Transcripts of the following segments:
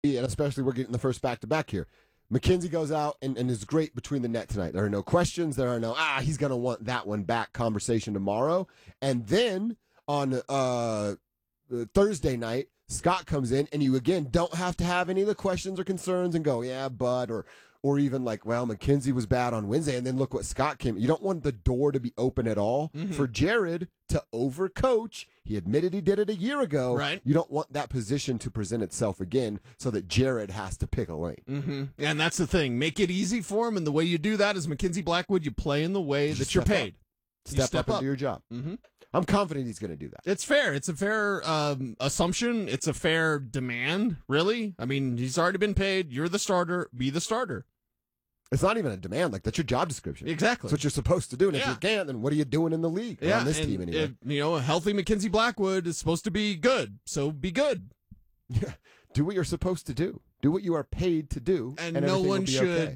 and especially we're getting the first back-to-back here. McKenzie goes out and is great between the net tonight. There are no questions. There are no, he's going to want that one back conversation tomorrow. And then on Thursday night, Scott comes in, and you, again, don't have to have any of the questions or concerns and go, yeah, but, or even like, well, McKenzie was bad on Wednesday, and then look what Scott came. You don't want the door to be open at all for Jared to overcoach. He admitted he did it a year ago. Right. You don't want that position to present itself again so that Jared has to pick a lane. Mm-hmm. And that's the thing. Make it easy for him, and the way you do that is Mackenzie Blackwood, you play in the way that you're paid. Step up into your job. Mm-hmm. I'm confident he's going to do that. It's fair. It's a fair assumption. It's a fair demand, really. I mean, he's already been paid. You're the starter. Be the starter. It's not even a demand. Like, that's your job description. Exactly. That's what you're supposed to do. And if you can't, then what are you doing in the league? Or on this team anyway. A healthy Mackenzie Blackwood is supposed to be good. So be good. Yeah. Do what you're supposed to do. Do what you are paid to do. And no one should,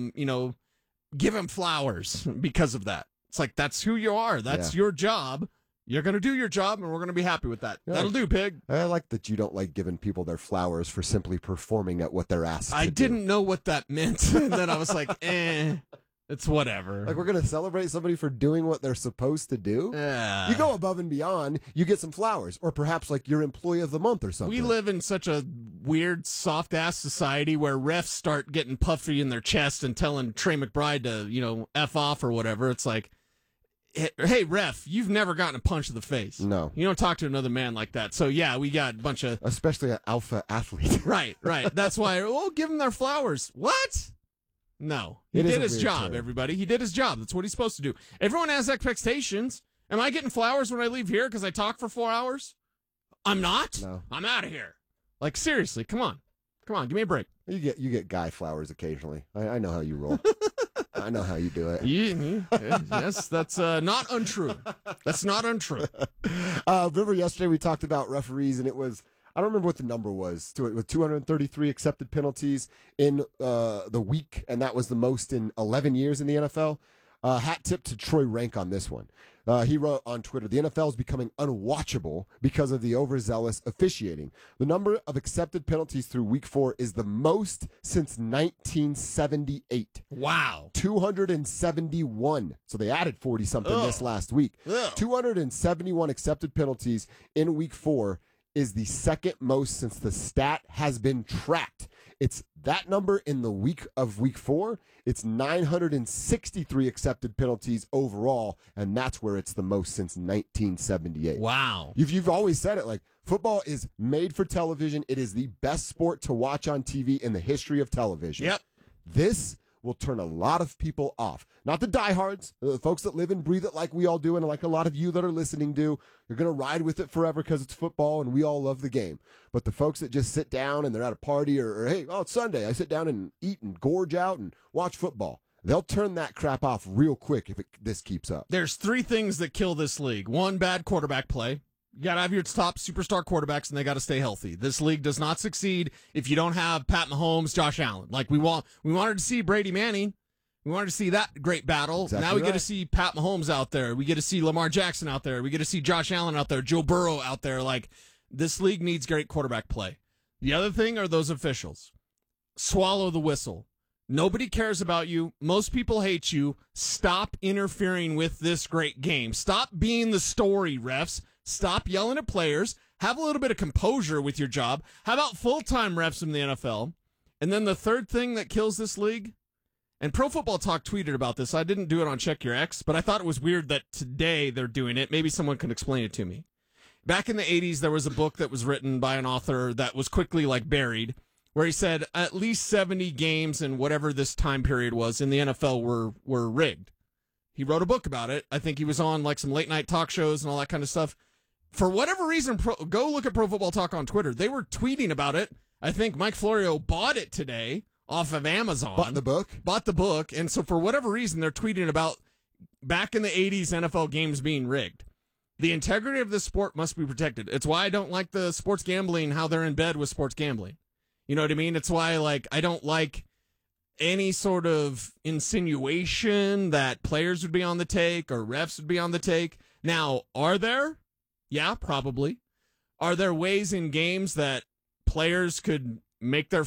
give him flowers because of that. It's like, that's who you are. That's your job. You're going to do your job, and we're going to be happy with that. Yeah. That'll do, Pig. I like that you don't like giving people their flowers for simply performing at what they're asked to do. I didn't know what that meant. And then I was like, it's whatever. Like, we're going to celebrate somebody for doing what they're supposed to do? You go above and beyond, you get some flowers. Or perhaps, like, your employee of the month or something. We live in such a weird, soft-ass society where refs start getting puffy in their chest and telling Trey McBride to, F off or whatever. It's like, hey, ref, you've never gotten a punch to the face. No. You don't talk to another man like that. So, yeah, we got a bunch of... Especially an alpha athlete. Right. That's why, give him their flowers. What? No. He did his job, everybody. He did his job. That's what he's supposed to do. Everyone has expectations. Am I getting flowers when I leave here because I talk for 4 hours? I'm not? No. I'm out of here. Like, seriously, come on. Give me a break. You get guy flowers occasionally. I know how you roll. I know how you do it. Yes, that's not untrue. That's not untrue. Remember yesterday we talked about referees, and it was, I don't remember what the number was, with 233 accepted penalties in the week, and that was the most in 11 years in the NFL. Hat tip to Troy Rank on this one. He wrote on Twitter, the NFL is becoming unwatchable because of the overzealous officiating. The number of accepted penalties through week 4 is the most since 1978. Wow. 271. So they added 40-something this last week. 271 accepted penalties in week 4 is the second most since the stat has been tracked. It's that number in the week of week 4. It's 963 accepted penalties overall, and that's where it's the most since 1978. Wow. You've always said it, like, football is made for television. It is the best sport to watch on TV in the history of television. Yep. This will turn a lot of people off. Not the diehards, the folks that live and breathe it like we all do, and like a lot of you that are listening do. You're going to ride with it forever because it's football and we all love the game. But the folks that just sit down and they're at a party or hey, it's Sunday, I sit down and eat and gorge out and watch football. They'll turn that crap off real quick if this keeps up. There's 3 things that kill this league. 1, bad quarterback play. You got to have your top superstar quarterbacks, and they got to stay healthy. This league does not succeed if you don't have Pat Mahomes, Josh Allen. Like we wanted to see Brady Manning. We wanted to see that great battle. Exactly now we get to see Pat Mahomes out there. We get to see Lamar Jackson out there. We get to see Josh Allen out there, Joe Burrow out there. Like, this league needs great quarterback play. The other thing are those officials. Swallow the whistle. Nobody cares about you. Most people hate you. Stop interfering with this great game. Stop being the story, refs. Stop yelling at players. Have a little bit of composure with your job. How about full-time refs in the NFL? And then the third thing that kills this league, and Pro Football Talk tweeted about this. I didn't do it on Check Your X, but I thought it was weird that today they're doing it. Maybe someone can explain it to me. Back in the 80s, there was a book that was written by an author that was quickly buried, where he said at least 70 games in whatever this time period was in the NFL were rigged. He wrote a book about it. I think he was on some late night talk shows and all that kind of stuff. For whatever reason, go look at Pro Football Talk on Twitter. They were tweeting about it. I think Mike Florio bought it today off of Amazon. Bought the book. And so for whatever reason, they're tweeting about back in the 80s NFL games being rigged. The integrity of this sport must be protected. It's why I don't like the sports gambling, how they're in bed with sports gambling. You know what I mean? It's why I don't like any sort of insinuation that players would be on the take or refs would be on the take. Now, are there? Yeah, probably. Are there ways in games that players could make their